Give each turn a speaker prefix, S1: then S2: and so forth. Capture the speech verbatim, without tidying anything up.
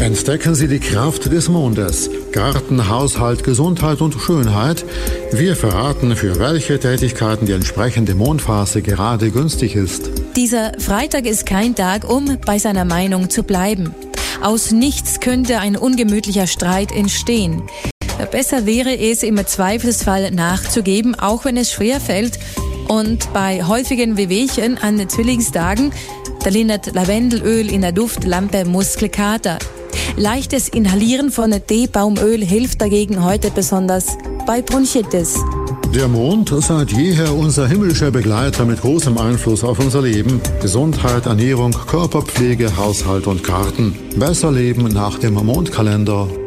S1: Entdecken Sie die Kraft des Mondes. Garten, Haushalt, Gesundheit und Schönheit. Wir verraten, für welche Tätigkeiten die entsprechende Mondphase gerade günstig ist.
S2: Dieser Freitag ist kein Tag, um bei seiner Meinung zu bleiben. Aus nichts könnte ein ungemütlicher Streit entstehen. Besser wäre es, im Zweifelsfall nachzugeben, auch wenn es schwer fällt. Und bei häufigen Wehwehchen an Zwillingstagen, da lindert Lavendelöl in der Duftlampe Muskelkater. Leichtes Inhalieren von Teebaumöl hilft dagegen heute besonders bei Bronchitis.
S1: Der Mond, seit jeher unser himmlischer Begleiter mit großem Einfluss auf unser Leben. Gesundheit, Ernährung, Körperpflege, Haushalt und Garten. Besser leben nach dem Mondkalender.